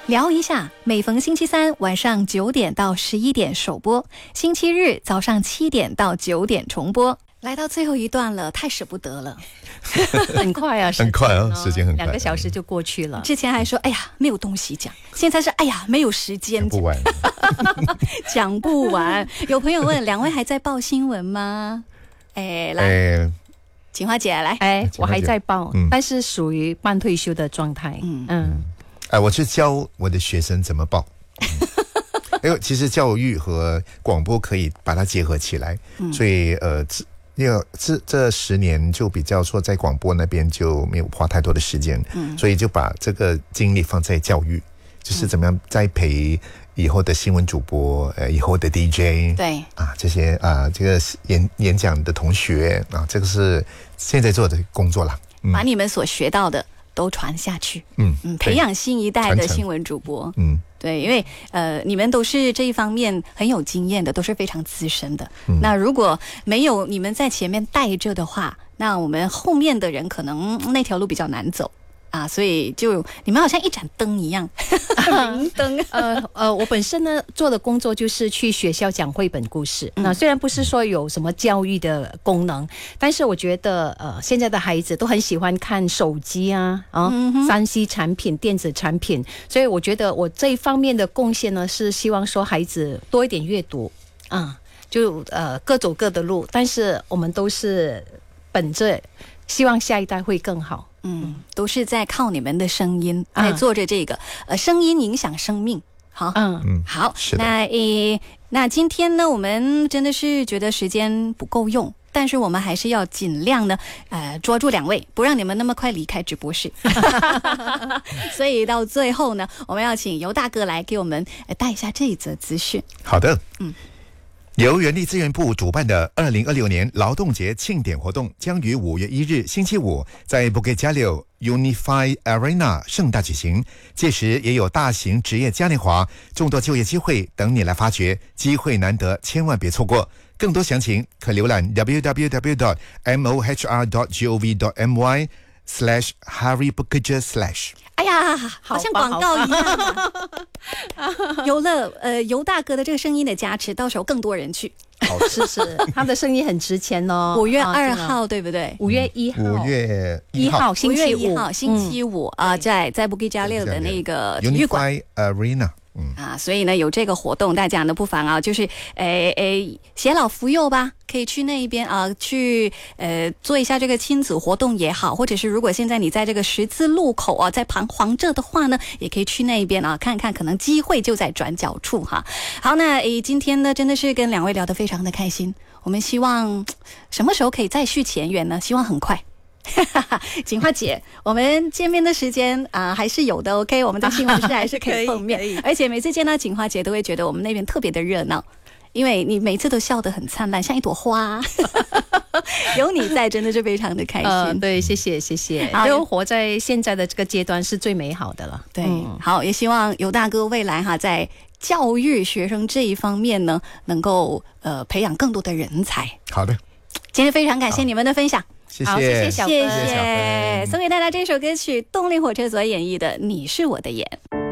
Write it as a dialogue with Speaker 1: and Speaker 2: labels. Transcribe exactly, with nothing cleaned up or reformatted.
Speaker 1: 聊一下，每逢星期三晚上九点到十一点首播，星期日早上七点到九点重播。来到最后一段了，太舍不得了。
Speaker 2: 很快啊，
Speaker 3: 很快啊，时间很快，
Speaker 2: 两个小时就过去了。
Speaker 1: 之前还说哎呀没有东西讲，现在是哎呀没有时间讲，
Speaker 3: 讲不完
Speaker 1: 讲不完。有朋友问两位还在报新闻吗？哎，来、
Speaker 3: 哎
Speaker 1: 锦华姐来。
Speaker 2: 哎，我还在报、
Speaker 3: 嗯、
Speaker 2: 但是属于半退休的状态。嗯嗯，
Speaker 3: 哎，我是教我的学生怎么报。嗯、因为其实教育和广播可以把它结合起来，嗯、所以呃，因为这这十年就比较说在广播那边就没有花太多的时间，嗯、所以就把这个精力放在教育，就是怎么样栽培以后的新闻主播，呃，以后的 D J，
Speaker 1: 对
Speaker 3: 啊，这些啊，这个演演讲的同学啊，这个是现在做的工作啦。
Speaker 1: 嗯、把你们所学到的都传下去，
Speaker 3: 嗯
Speaker 1: 嗯，培养新一代的新闻主播，嗯，对，因为呃，你们都是这一方面很有经验的，都是非常资深的。嗯、那如果没有你们在前面带着的话，那我们后面的人可能那条路比较难走。啊，所以就你们好像一盏灯一样，明灯。
Speaker 2: 呃呃，我本身呢做的工作就是去学校讲绘本故事。嗯、那虽然不是说有什么教育的功能，但是我觉得呃现在的孩子都很喜欢看手机啊啊，嗯、三 C 产品、电子产品，所以我觉得我这一方面的贡献呢是希望说孩子多一点阅读啊，就呃各走各的路，但是我们都是本着希望下一代会更好。
Speaker 1: 嗯，都是在靠你们的声音在做着这个，嗯、呃，声音影响生命。好，
Speaker 2: 嗯
Speaker 3: 嗯，
Speaker 1: 好，那诶，那今天呢，我们真的是觉得时间不够用，但是我们还是要尽量呢，呃，捉住两位，不让你们那么快离开直播室。所以到最后呢，我们要请尤大哥来给我们带一下这一则资讯。
Speaker 3: 好的，
Speaker 1: 嗯。
Speaker 3: 由人力资源部主办的二零二六年劳动节庆典活动将于五月一日星期五在 Bukit Jalil Unify Arena 盛大举行，届时也有大型职业嘉年华、众多就业机会等你来发掘，机会难得，千万别错过。更多详情可浏览 double-u double-u double-u dot mohr dot gov dot my slash Harry Bukit slash。
Speaker 1: 哎呀，好像广告一样、啊。有了呃尤大哥的这个声音的加持，到时候更多人去。
Speaker 2: 好，是是，他的声音很值钱哦。
Speaker 1: 五月二号、啊、对不对？
Speaker 2: 五月一号，
Speaker 3: 五月
Speaker 2: 一号星期五，
Speaker 1: 号星期五啊、嗯呃，在在 Bukit Jalil 的那个体育馆
Speaker 3: Arena。
Speaker 1: 嗯啊，所以呢有这个活动，大家呢不妨啊，就是诶诶携老扶幼吧，可以去那一边啊，去呃做一下这个亲子活动也好，或者是如果现在你在这个十字路口啊，在彷徨着的话呢，也可以去那一边啊，看看可能机会就在转角处哈。好，那诶今天呢真的是跟两位聊得非常的开心，我们希望什么时候可以再续前缘呢？希望很快。锦华姐，我们见面的时间啊、呃、还是有的 ，OK， 我们在新闻室还是可以碰面，而且每次见到锦华姐都会觉得我们那边特别的热闹，因为你每次都笑得很灿烂，像一朵花。有你在，真的是非常的开心。呃、
Speaker 2: 对，谢谢谢谢。就活在现在的这个阶段是最美好的了。
Speaker 1: 对，嗯、好，也希望尤大哥未来哈在教育学生这一方面呢，能够呃培养更多的人才。
Speaker 3: 好的，
Speaker 1: 今天非常感谢你们的分享。
Speaker 3: 谢谢，
Speaker 2: 好，谢谢小哥，
Speaker 1: 谢谢，送给大家这首歌曲，动力火车所演绎的《你是我的眼》。